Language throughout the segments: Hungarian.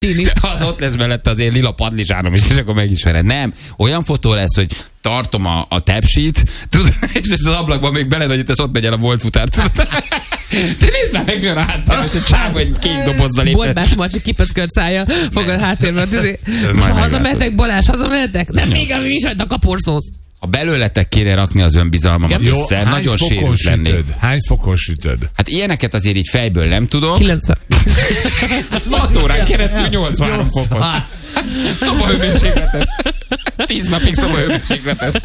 Az ott lesz mellette az én lila padlizsánom is, és akkor megismered. Nem, olyan fotó lesz, hogy tartom a tepsit, tudod, és az ablakban még belenagyít, ott megy el a volt futár. Te nézd már meg, milyen a háttérben, és a csávó egy kék dobozzal éppen. Borbás Marcsi kipöckölt szája, fogad háttérben. És ha hazamehetek, Balázs, hazamehetek? Nem, még amíg is hagynak a porszót. Ha belőletek kéne rakni az önbizalmamat össze, nagyon sérült lennék. Hány fokon sütöd? Hát ilyeneket azért így fejből nem tudom. 90. 6 órán keresztül 83 fokon. Szobahőmérsékletet. 10 napig szobahőmérsékletet.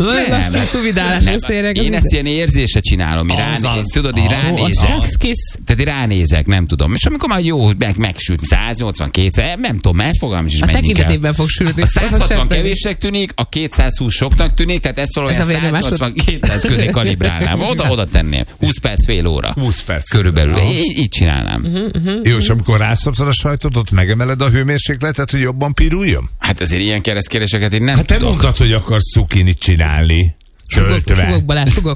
Én ezt ilyen érzése csinálom. Tudod, így ránézek. Tehát így ránézek, nem tudom. És amikor már jó, megsült 182, nem tudom, ezt fogalmam is menni kell. A tekintetében fog sülni. A 160 kevésnek tűnik, a 220 soknak tűnik, tehát ezt valójában 180-200 közé kalibrálnám. Oda tenném. 20 perc, fél óra. 20 perc. Körülbelül. Így csinálnám. Jó, és amikor rászapszod a sajtot, ott megemeled a hőmérsékletet, hogy jobban piruljon? Hát azért ilyen keresztkérdéseket én nem tudom. Hát te mondtad, hogy akarsz cukinit csinálni. Sugok, Balázs, sugok.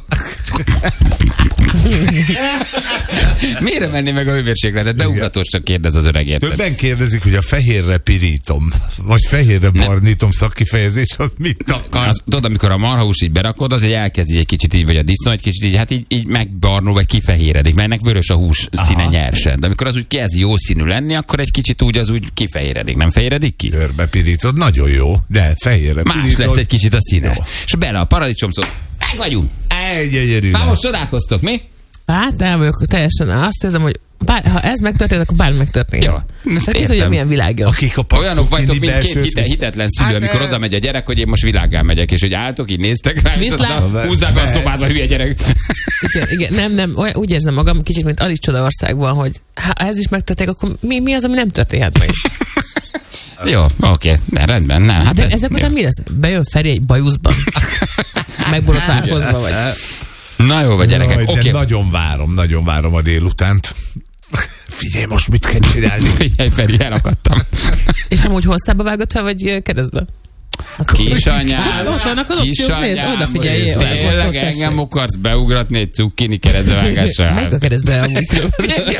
Miért menni meg a hőmérsékletet? Beugratósnak kérdez az öregért. Többen kérdezik, hogy a fehérre pirítom, vagy fehérre barnítom szakkifejezés, az mit akar? Tudod, amikor a marhahús így berakod, az elkezd egy kicsit így, vagy a disznó egy kicsit így, hát így megbarnul, vagy kifehéredik, mert ennek vörös a hús színe nyersen. De amikor az úgy kezd jó színű lenni, akkor egy kicsit úgy az úgy kifehéredik. Nem fehéredik ki? Körbe pirítod, nagyon jó, de fehérre pirítod. Más lesz egy kicsit a színe. Jó. És bele a paradicsomszót. Meg vagyunk. Már most csodálkoztok, mi? Hát nem vagyok teljesen. Azt érzem, hogy ha ez megtörtént, akkor bármi megtörtént. Jó. Szóval tudja, milyen világ jön. Olyanok vagytok, mint két hitetlen szülő, amikor oda megy a gyerek, hogy én most világgá megyek, és hogy álltok, így néztek rá, és húzzák a szobádba, hülye gyerek. Igen, nem, úgy érzem magam kicsit, mint Alice Csodaországban, hogy ha ez is megtörténik, akkor mi az, ami nem történhet meg? Jó, oké, de rendben, nem. Hát de ezek után mi lesz? Bejön Feri egy bajuszban? Megborotválkozva vagy? Na jó, vagy gyerekek, oké. Nagyon várom a délutánt. Figyelj, most mit kell csinálni? Figyelj, Feri, elakadtam. És amúgy hosszába vágott fel, vagy keresztbe? Kisanyám, ott vannak az opciók, nézd, odafigyeljél. Tényleg engem akarsz beugratni egy cukkini keresztbevágásra? Meg a keresztbe amúgy.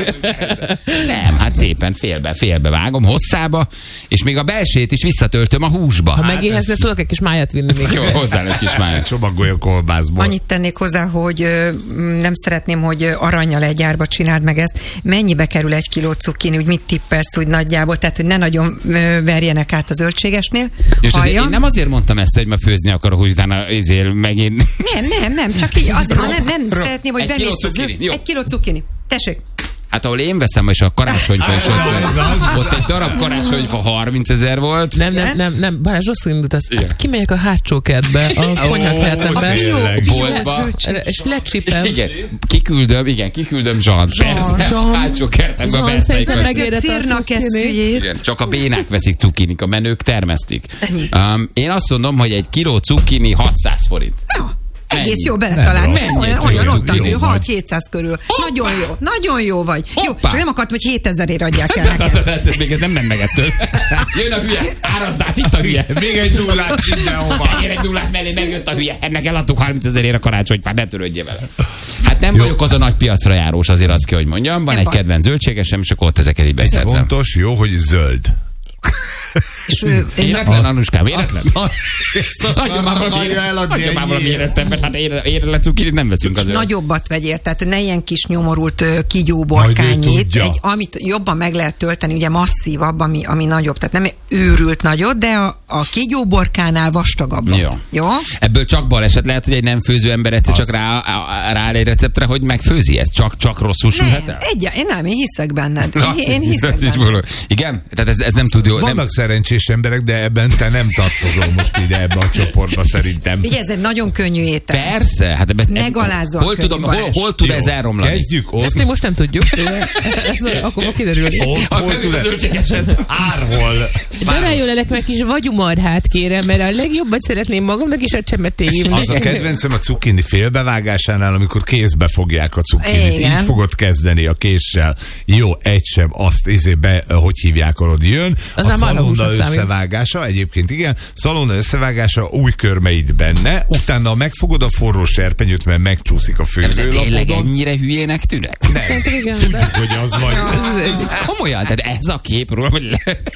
Nem, hát szépen félbe vágom hosszába, és még a belsét is visszatöltöm a húsba. Ha megéhezne, tudok egy kis májat vinni még. Jó, hozzá egy kis májat. Csomagolj a kolbászból. Annyit tennék hozzá, hogy nem szeretném, hogy arannyal egy árba csináld meg ezt. Mennyibe kerül 1 kiló cukkini, úgy mit tippelsz úgy nagyjából, tehát hogy ne nagyon verjenek át a zöldségesnél. Én nem azért mondtam ezt, hogy ma főzni akarok, hogy utána ezért megint... Nem, csak így azért, nem szeretném, hogy bemész. 1 kiló cukkini. Tessék. Hát ahol én veszem, és a karácsonyfa is ott egy darab karácsonyfa 30 000 volt. Nem, Balázs, rosszul indultasz. Hát kimegyek a hátsó kertbe, a konyhakertembe, boltba, és lecsipem. Igen, kiküldöm Zsant. Hátsó kertembe Zsant szerintem megérett a cukinit. Csak a bénák veszik cukinik, a menők termesztik. Én azt mondom, hogy 1 kiló cukkini 600 forint. Egész jó beletalált. Olyan ott 6-700 körül. Nagyon jó vagy. Jó, csak nem akartam, hogy 7000-ért adják el nekem. Még ez nem meg ettől. Jön a hülye, árazd át, itt a hülye. Még egy nullát mindenhova. Egér egy nullát mellé, megjött a hülye. Ennek eladtuk 30 000-ért a karácsonyfát, ne törődjél vele. Hát nem vagyok az a nagy piacra járós, azért azt kell, hogy mondjam. Van egy kedvenc zöldségesem, és akkor ott ezeket így beszerzem. Fontos, jó, hogy zöld. Véletlen, Anuskám, véletlen? Adjon már valami érettebbet, hát éretlen cukinit nem veszünk azért. Nagyobbat vegyél, tehát ne ilyen kis nyomorult kígyóborkányit, amit jobban meg lehet tölteni, ugye masszívabb, ami nagyobb, tehát nem őrült nagyot, de a kígyóborkánál vastagabb. Jó? Ebből csak baleset lehet, hogy egy nem főző ember egyszer csak rááll egy receptre, hogy megfőzi ezt, csak rosszul sülhet el? Én hiszek benned. Én hiszek benned. Igen? Tehát ez nem tud jó. Vannak szerencsés emberek, de ebben te nem tartozol most ide ebbe a csoportba szerintem. Ugye ez egy nagyon könnyű étel. Persze, hát ebben megalázóan hol tud ez elromlani? Kezdjük ott. Ezt még most nem tudjuk. Akkor fog kiderülni. Hol tud ez? Árhol. Daráljon meg kis vagyumarhát kérem, mert a legjobbat szeretném magamnak is a csemetét hívni. Az a kedvencem a cukkini félbevágásánál, amikor kézbe fogják a cukkinit. Így fogod kezdeni a késsel. Jó, egy sem, azt hogy hívják, arra jön. A szalonna összevágása, egyébként igen, szalonna összevágása, új körmeid benne, utána megfogod a forró serpenyőt, mert megcsúszik a főzőlapodon. Tényleg ennyire hülyének tűnek? Nem. Tudjuk, hogy az vagy. Komolyan, tehát ez a képről, hogy